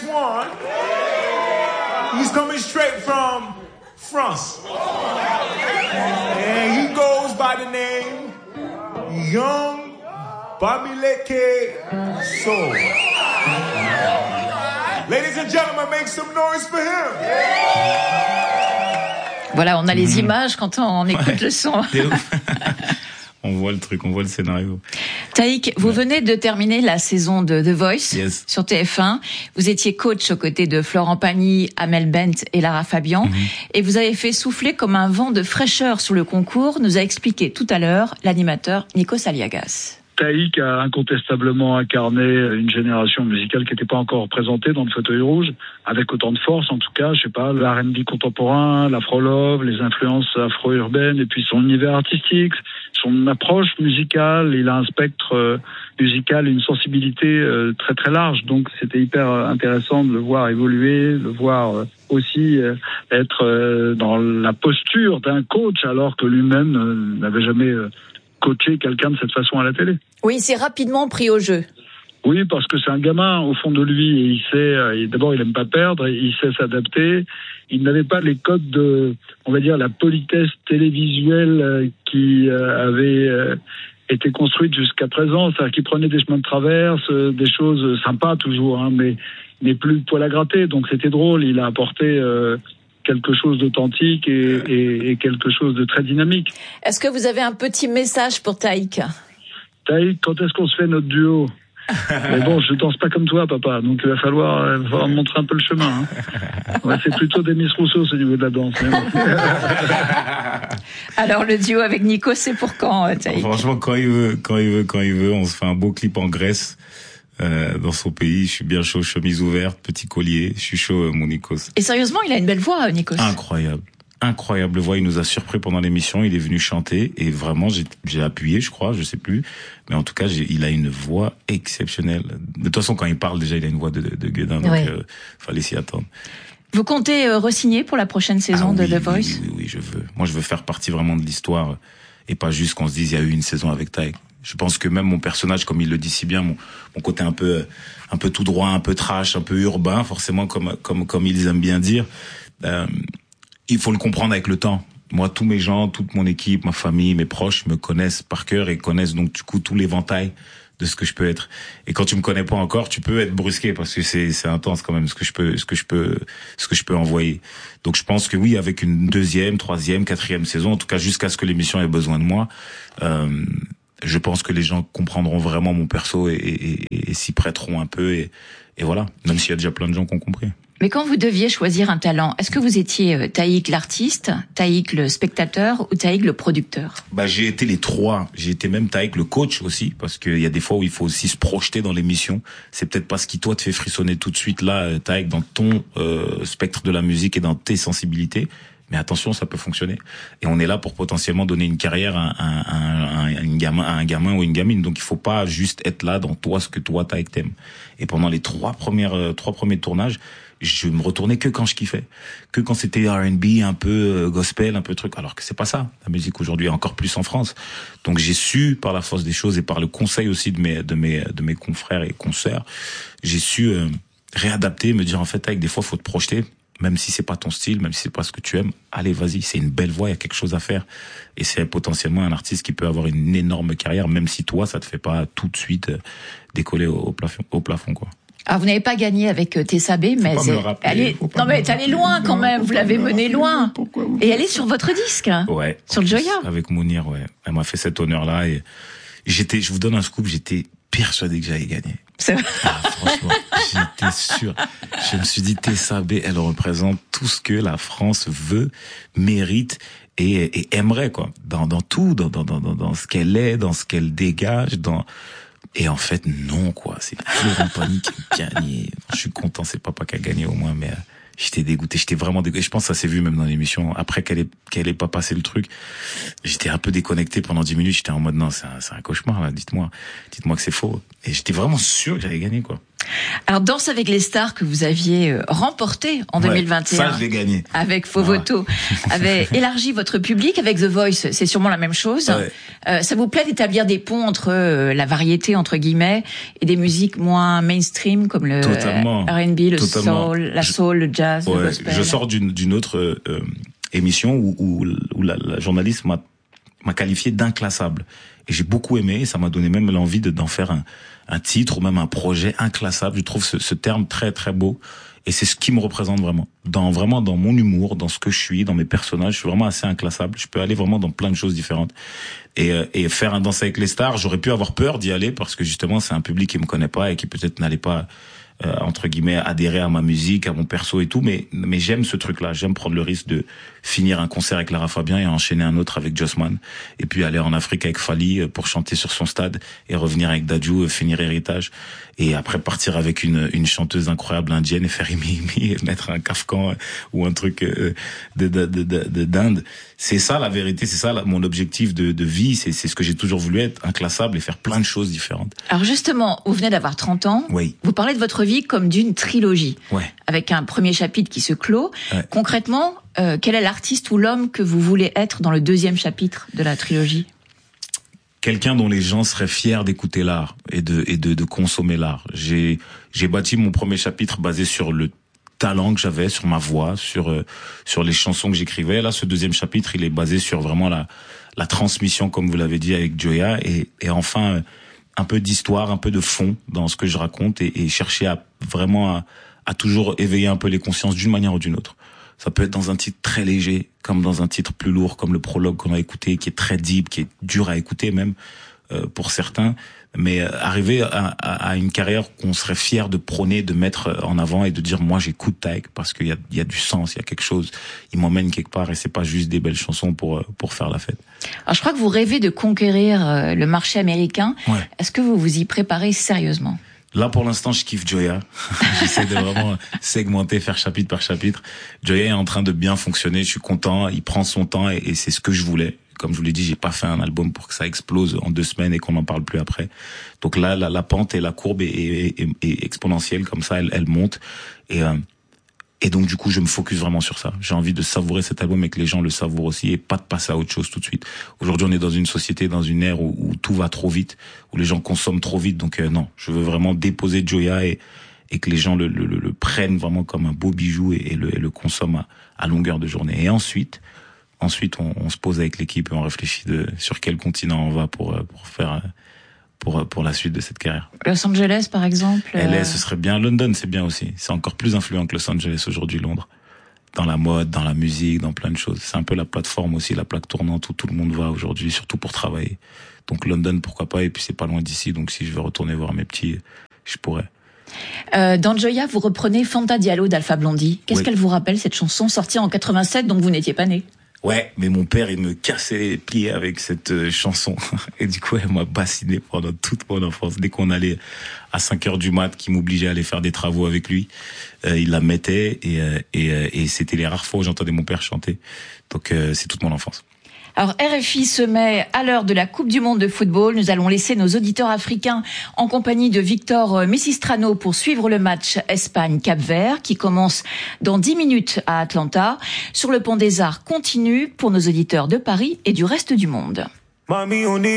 one. He's coming straight from France. And he goes by the name Young Bamileke Soul. Ladies and gentlemen, make some noise for him. Voilà, on a les images quand on écoute le son. On voit le truc, on voit le scénario. Taïk, vous venez de terminer la saison de The Voice sur TF1. Vous étiez coach aux côtés de Florent Pagny, Amel Bent et Lara Fabian. Et vous avez fait souffler comme un vent de fraîcheur sur le concours, nous a expliqué tout à l'heure l'animateur Nikos Aliagas. Taïk a incontestablement incarné une génération musicale qui n'était pas encore représentée dans le fauteuil rouge, avec autant de force en tout cas, je sais pas, le R&B contemporain, l'afro-love, les influences afro-urbaines, et puis son univers artistique, son approche musicale, il a un spectre musical, une sensibilité très très large, donc c'était hyper intéressant de le voir évoluer, de le voir aussi être dans la posture d'un coach, alors que lui-même n'avait jamais coacher quelqu'un de cette façon à la télé. Oui, il s'est rapidement pris au jeu. Oui, parce que c'est un gamin au fond de lui et il sait, d'abord il aime pas perdre, il sait s'adapter. Il n'avait pas les codes de, on va dire, la politesse télévisuelle qui avait été construite jusqu'à présent. C'est-à-dire qu'il prenait des chemins de traverse, des choses sympas toujours, hein, mais plus le poil à gratter. Donc c'était drôle, il a apporté quelque chose d'authentique et quelque chose de très dynamique. Est-ce que vous avez un petit message pour Taïk ? Taïk, quand est-ce qu'on se fait notre duo ? Mais bon, je danse pas comme toi, papa, donc il va falloir me montrer un peu le chemin. Hein. Ouais, c'est plutôt des Miss Rousseau, ce niveau de la danse. Alors, le duo avec Nico, c'est pour quand, Taïk ? Franchement, quand il veut, on se fait un beau clip en Grèce. Dans son pays, je suis bien chaud, chemise ouverte, petit collier, je suis chaud, mon Nikos. Et sérieusement, il a une belle voix, Nikos. Incroyable voix, il nous a surpris pendant l'émission, il est venu chanter et vraiment j'ai appuyé, je crois, je sais plus, mais en tout cas, il a une voix exceptionnelle. De toute façon, quand il parle déjà, il a une voix de gueudin, donc fallait s'y attendre. Vous comptez re-signer pour la prochaine saison de The Voice ? Oui, je veux. Moi, je veux faire partie vraiment de l'histoire et pas juste qu'on se dise il y a eu une saison avec Taïk. Je pense que même mon personnage, comme il le dit si bien, mon côté un peu tout droit, un peu trash, un peu urbain, forcément comme ils aiment bien dire, il faut le comprendre avec le temps. Moi, tous mes gens, toute mon équipe, ma famille, mes proches me connaissent par cœur et connaissent donc du coup tout l'éventail de ce que je peux être. Et quand tu me connais pas encore, tu peux être brusqué parce que c'est intense quand même ce que je peux envoyer. Donc je pense que oui, avec une deuxième, troisième, quatrième saison, en tout cas jusqu'à ce que l'émission ait besoin de moi, je pense que les gens comprendront vraiment mon perso et s'y prêteront un peu et voilà, même s'il y a déjà plein de gens qui ont compris. Mais quand vous deviez choisir un talent, est-ce que vous étiez Taïk l'artiste, Taïk le spectateur ou Taïk le producteur ? J'ai été les trois. J'ai été même Taïk le coach aussi, parce qu'il y a des fois où il faut aussi se projeter dans l'émission. C'est peut-être pas ce qui toi te fait frissonner tout de suite là, Taïk, dans ton spectre de la musique et dans tes sensibilités. Mais attention, ça peut fonctionner. Et on est là pour potentiellement donner une carrière à un gamin ou une gamine. Donc il faut pas juste être là dans toi ce que toi Taïk t'aimes. Et pendant les trois premiers tournages, je me retournais que quand je kiffais, que quand c'était R&B, un peu gospel, un peu truc, alors que c'est pas ça. La musique aujourd'hui, encore plus en France. Donc j'ai su, par la force des choses et par le conseil aussi de mes confrères et consoeurs, j'ai su réadapter, me dire en fait, avec des fois, faut te projeter, même si c'est pas ton style, même si c'est pas ce que tu aimes. Allez, vas-y, c'est une belle voix, il y a quelque chose à faire. Et c'est potentiellement un artiste qui peut avoir une énorme carrière, même si toi, ça te fait pas tout de suite décoller au plafond, quoi. Alors, vous n'avez pas gagné avec Tessa B, mais elle est loin quand même. Vous l'avez menée loin. Et elle est sur votre disque. Ouais. Sur le Joya. Avec Mounir, ouais. Elle m'a fait cet honneur-là et je vous donne un scoop, j'étais persuadé que j'allais gagner. C'est vrai. Franchement, j'étais sûr. Je me suis dit, Tessa B, elle représente tout ce que la France veut, mérite et aimerait, quoi. Dans tout, dans ce qu'elle est, dans ce qu'elle dégage, et en fait, non, quoi. C'est Florent Pagny qui a gagné. Je suis content, c'est le papa qui a gagné au moins, mais j'étais dégoûté. J'étais vraiment dégoûté. Je pense que ça s'est vu même dans l'émission. Après qu'elle ait pas passé le truc, j'étais un peu déconnecté pendant 10 minutes. J'étais en mode, non, c'est un cauchemar, là. Dites-moi que c'est faux. Et j'étais vraiment sûr que j'allais gagner, quoi. Alors, Danse avec les stars que vous aviez remporté en 2021. Ça, je l'ai gagné. Avec Fovoto, avait élargi votre public. Avec The Voice, c'est sûrement la même chose. Ouais. Ça vous plaît d'établir des ponts entre la variété, entre guillemets, et des musiques moins mainstream comme le R&B, le soul, la soul, le jazz, le gospel. Je sors d'une autre émission où la journaliste m'a qualifié d'inclassable. Et j'ai beaucoup aimé, et ça m'a donné même l'envie d'en faire un titre ou même un projet inclassable. Je trouve ce terme très très beau, et c'est ce qui me représente vraiment. Dans mon humour, dans ce que je suis, dans mes personnages, je suis vraiment assez inclassable. Je peux aller vraiment dans plein de choses différentes. Et faire un Danse avec les stars, j'aurais pu avoir peur d'y aller parce que justement c'est un public qui me connaît pas et qui peut-être n'allait pas entre guillemets adhérer à ma musique, à mon perso et tout, mais j'aime ce truc-là. J'aime prendre le risque de finir un concert avec Lara Fabian et enchaîner un autre avec Jossman, et puis aller en Afrique avec Fally pour chanter sur son stade, et revenir avec Dadju, finir Héritage, et après partir avec une chanteuse incroyable indienne et faire Imi et mettre un Kafkan ou un truc d'Inde. C'est ça la vérité, c'est ça mon objectif de vie, c'est ce que j'ai toujours voulu être, inclassable et faire plein de choses différentes. Alors justement, vous venez d'avoir 30 ans, oui. Vous parlez de votre vie comme d'une trilogie, ouais. Avec un premier chapitre qui se clôt. Ouais. Concrètement, quel est l'artiste ou l'homme que vous voulez être dans le deuxième chapitre de la trilogie ? Quelqu'un dont les gens seraient fiers d'écouter l'art et de consommer l'art. J'ai bâti mon premier chapitre basé sur le talent que j'avais, sur ma voix, sur les chansons que j'écrivais. Là, ce deuxième chapitre, il est basé sur vraiment la transmission, comme vous l'avez dit, avec Joya, et enfin un peu d'histoire, un peu de fond dans ce que je raconte, et chercher à toujours éveiller un peu les consciences d'une manière ou d'une autre. Ça peut être dans un titre très léger, comme dans un titre plus lourd, comme le prologue qu'on a écouté, qui est très deep, qui est dur à écouter même pour certains. Mais arriver à une carrière qu'on serait fier de prôner, de mettre en avant et de dire moi j'écoute Taïk parce qu'il y a du sens, il y a quelque chose, il m'emmène quelque part et c'est pas juste des belles chansons pour faire la fête. Alors je crois que vous rêvez de conquérir le marché américain. Ouais. Est-ce que vous vous y préparez sérieusement ? Là, pour l'instant, je kiffe Joya. J'essaie de vraiment segmenter, faire chapitre par chapitre. Joya est en train de bien fonctionner. Je suis content. Il prend son temps et c'est ce que je voulais. Comme je vous l'ai dit, j'ai pas fait un album pour que ça explose en 2 semaines et qu'on n'en parle plus après. Donc là, la pente et la courbe est exponentielle. Comme ça, elle monte. Et donc, du coup, je me focus vraiment sur ça. J'ai envie de savourer cet album et que les gens le savourent aussi et pas de passer à autre chose tout de suite. Aujourd'hui, on est dans une société, dans une ère où tout va trop vite, où les gens consomment trop vite. Donc, non, je veux vraiment déposer Joya et que les gens le prennent vraiment comme un beau bijou et le consomment à longueur de journée. Et ensuite, on se pose avec l'équipe et on réfléchit sur quel continent on va pour la suite de cette carrière. Los Angeles, par exemple. LA, ce serait bien. London, c'est bien aussi. C'est encore plus influent que Los Angeles aujourd'hui, Londres. Dans la mode, dans la musique, dans plein de choses. C'est un peu la plateforme aussi, la plaque tournante où tout le monde va aujourd'hui, surtout pour travailler. Donc London, pourquoi pas. Et puis c'est pas loin d'ici. Donc si je veux retourner voir mes petits, je pourrais. Dans Joya, vous reprenez Fanta Diallo d'Alpha Blondy. Qu'est-ce qu'elle vous rappelle, cette chanson sortie en 87, donc vous n'étiez pas né? Ouais, mais mon père, il me cassait les pieds avec cette chanson. Et du coup, elle m'a bassiné pendant toute mon enfance. Dès qu'on allait à 5h du mat, qui m'obligeait à aller faire des travaux avec lui, il la mettait et c'était les rares fois où j'entendais mon père chanter. Donc, c'est toute mon enfance. Alors RFI se met à l'heure de la Coupe du Monde de football. Nous allons laisser nos auditeurs africains en compagnie de Victor Messistrano pour suivre le match Espagne-Cap-Vert qui commence dans 10 minutes à Atlanta. Sur le Pont des Arts continue pour nos auditeurs de Paris et du reste du monde.